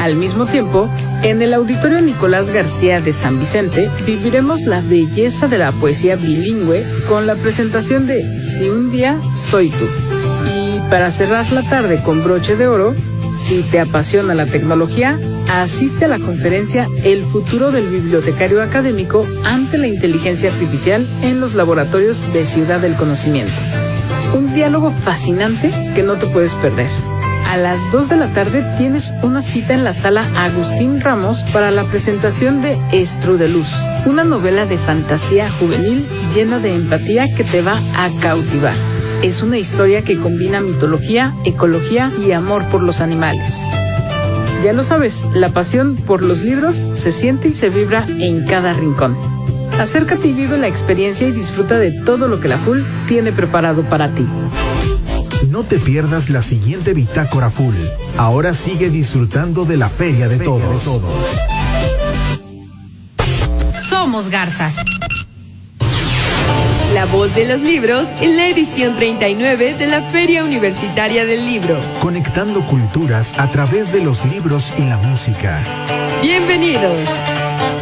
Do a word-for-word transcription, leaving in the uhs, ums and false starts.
Al mismo tiempo, en el Auditorio Nicolás García de San Vicente viviremos la belleza de la poesía bilingüe con la presentación de Si un día soy tú. Y para cerrar la tarde con broche de oro, si te apasiona la tecnología, asiste a la conferencia El futuro del bibliotecario académico ante la inteligencia artificial en los laboratorios de Ciudad del Conocimiento. Un diálogo fascinante que no te puedes perder. A las dos de la tarde tienes una cita en la sala Agustín Ramos para la presentación de Estru de Luz, una novela de fantasía juvenil llena de empatía que te va a cautivar. Es una historia que combina mitología, ecología y amor por los animales. Ya lo sabes, la pasión por los libros se siente y se vibra en cada rincón. Acércate y vive la experiencia y disfruta de todo lo que la Full tiene preparado para ti. No te pierdas la siguiente Bitácora Full. Ahora sigue disfrutando de la Feria de Todos. Somos Garzas. La voz de los libros en la edición treinta y nueve de la Feria Universitaria del Libro. Conectando culturas a través de los libros y la música. Bienvenidos.